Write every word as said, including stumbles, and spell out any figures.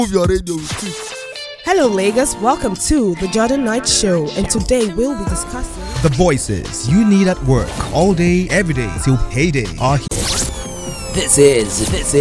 Move your radio with it. Hello, Lagos. Welcome to the Jordan Knight Show, and today we'll be discussing the voices you need at work all day, every day till payday are here. This is this is.